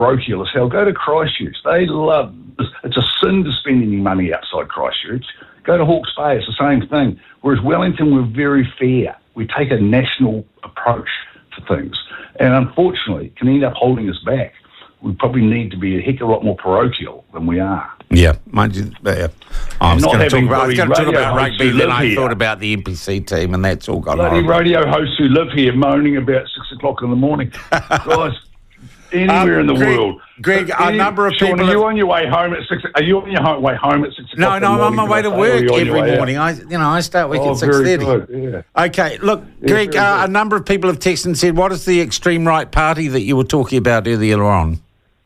parochial as hell. Go to Christchurch. They love it's a sin to spend any money outside Christchurch. Go to Hawke's Bay. It's the same thing. Whereas Wellington, we're very fair. We take a national approach to things, and unfortunately, it can end up holding us back. We probably need to be a heck of a lot more parochial than we are. Yeah, mind you, I was going to talk about rugby, then I thought about the NPC team, and that's all gone bloody radio hosts who live here moaning about 6 o'clock in the morning. Guys, anywhere in the world. Greg, a number of people... Are you on your way home at 6 o'clock? Are you on your way home at 6 o'clock? No, I'm on my way to work every morning. I start work at 6:30. Yeah. Okay, look, Greg, a number of people have texted and said, what is the extreme right party that you were talking about earlier on?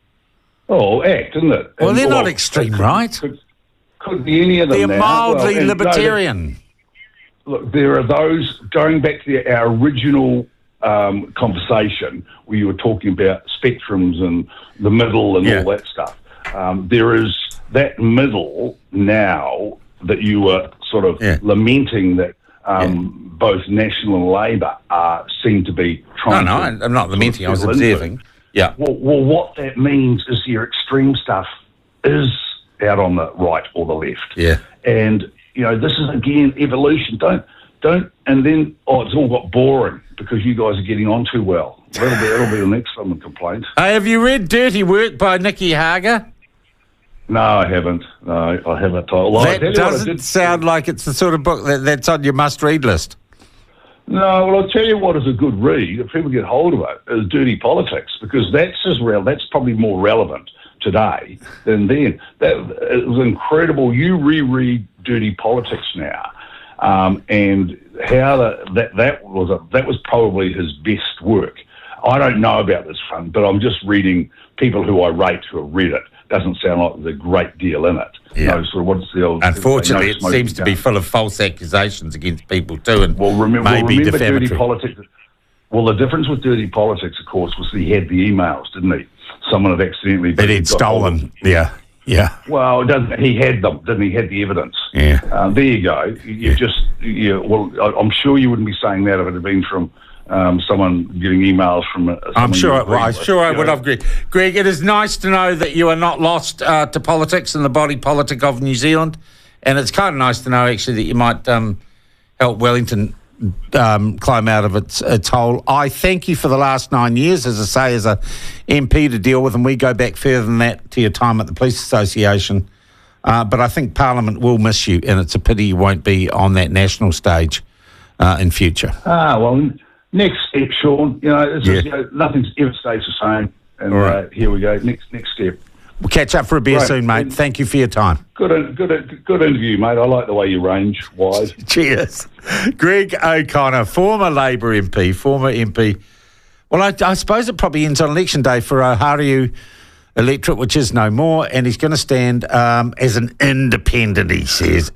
Oh, ACT, isn't it? Well, they're not extreme right. Could be any of them. They're mildly libertarian. Look, there are those, going back to our original conversation where you were talking about spectrums and the middle and all that stuff. There is that middle now that you were sort of lamenting that both National and Labour seem to be trying to... No, I'm not lamenting, I was observing. Yeah. Well, what that means is your extreme stuff is out on the right or the left. Yeah. And, this is, again, evolution. Don't, and then, it's all got boring because you guys are getting on too well. That'll be the next someone complaint. Have you read Dirty Work by Nicky Hager? No, I haven't. No, I haven't. That doesn't sound like it's the sort of book that's on your must-read list. No, well, I'll tell you what is a good read, if people get hold of it, is Dirty Politics, because that's probably more relevant today than then. It was incredible. You reread Dirty Politics now, and how that was probably his best work. I don't know about this one, but I'm just reading people who I rate who have read it. Doesn't sound like there's a great deal in it. Yeah. What's the old? Unfortunately, it seems to be full of false accusations against people too, and remember defamatory. Dirty Politics. Well, the difference with Dirty Politics, of course, was he had the emails, didn't he? Someone had accidentally... That he'd stolen. Yeah. Well, he had them, didn't he? He had the evidence. Yeah. There you go. I'm sure you wouldn't be saying that if it had been from someone getting emails from... I'm sure I would have, Greg. It is nice to know that you are not lost to politics and the body politic of New Zealand, and it's kind of nice to know, actually, that you might help Wellington climb out of its hole. I thank you for the last 9 years, as I say, as a MP to deal with, and we go back further than that to your time at the Police Association. But I think Parliament will miss you, and it's a pity you won't be on that national stage in future. Well, next step, Sean. Nothing ever stays the same, and here we go. Next step. We'll catch up for a beer soon, mate. Thank you for your time. Good interview, mate. I like the way you range wide. Cheers. Greg O'Connor, former Labour MP. Well, I suppose it probably ends on election day for Oharu electorate, which is no more, and he's going to stand as an independent, he says,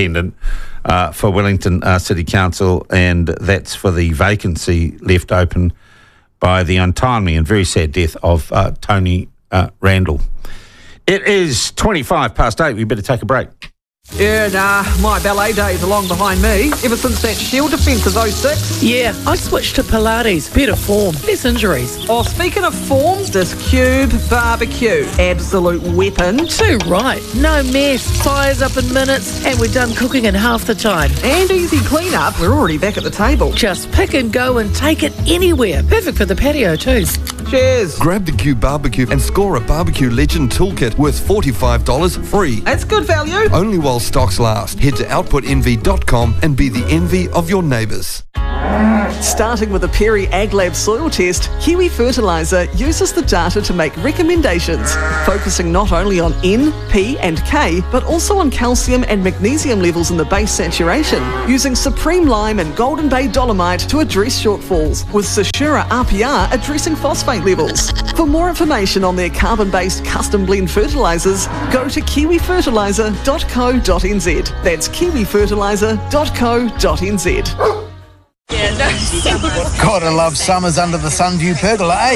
for Wellington City Council, and that's for the vacancy left open by the untimely and very sad death of Tony Randall. It is 8:25. We better take a break. Yeah, my ballet days are long behind me. Ever since that Shield defence of 06. Yeah, I switched to Pilates. Better form, less injuries. Oh, speaking of form, this Cube Barbecue. Absolute weapon. Too right. No mess. Fires up in minutes, and we're done cooking in half the time. And easy clean-up. We're already back at the table. Just pick and go and take it anywhere. Perfect for the patio too. Cheers. Grab the Cube Barbecue and score a Barbecue Legend Toolkit worth $45 free. That's good value. Only while stocks last. Head to outputenvy.com and be the envy of your neighbours. Starting with a Perry AgLab soil test, Kiwi Fertiliser uses the data to make recommendations, focusing not only on N, P and K, but also on calcium and magnesium levels in the base saturation, using Supreme Lime and Golden Bay Dolomite to address shortfalls, with Sashura RPR addressing phosphate levels. For more information on their carbon-based custom blend fertilisers, go to kiwifertiliser.co.nz. That's kiwifertiliser.co.nz. Gotta love summers under the Sunview pergola, eh?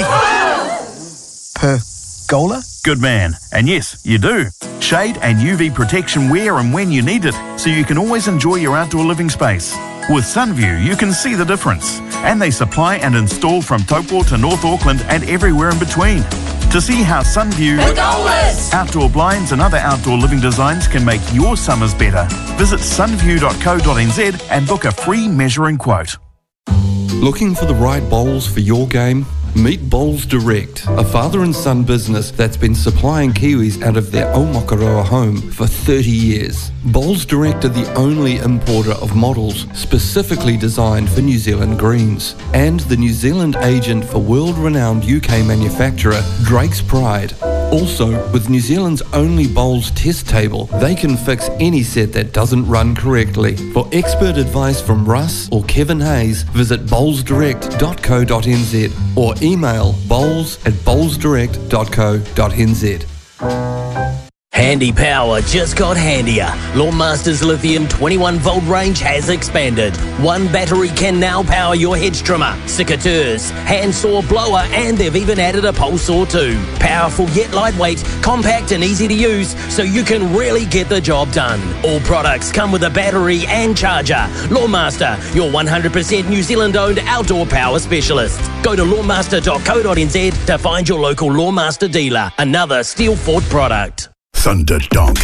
Pergola? Good man. And yes, you do. Shade and UV protection where and when you need it, so you can always enjoy your outdoor living space. With Sunview, you can see the difference. And they supply and install from Taupo to North Auckland and everywhere in between. To see how Sunview outdoor blinds and other outdoor living designs can make your summers better, visit sunview.co.nz and book a free measuring quote. Looking for the right bowls for your game? Meet Bowls Direct, a father and son business that's been supplying Kiwis out of their Aomakaroa home for 30 years. Bowls Direct are the only importer of models specifically designed for New Zealand greens, and the New Zealand agent for world-renowned UK manufacturer Drake's Pride. Also, with New Zealand's only bowls test table, they can fix any set that doesn't run correctly. For expert advice from Russ or Kevin Hayes, visit bowlsdirect.co.nz or email bowls@bowlsdirect.co.nz. Handy power just got handier. Lawnmaster's Lithium 21-volt range has expanded. One battery can now power your hedge trimmer, secateurs, handsaw, blower, and they've even added a pole saw too. Powerful yet lightweight, compact and easy to use, so you can really get the job done. All products come with a battery and charger. Lawnmaster, your 100% New Zealand-owned outdoor power specialist. Go to lawnmaster.co.nz to find your local Lawnmaster dealer. Another Steel Fort product. Thunderdonk.